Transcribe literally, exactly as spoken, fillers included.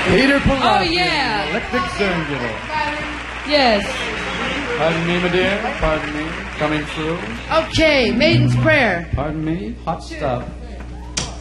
Peter Pulaski. Oh, yeah. Electric Circle. Yes. Pardon me, my dear. Pardon me. Coming through. Okay, Maiden's Prayer. Pardon me. Hot stuff.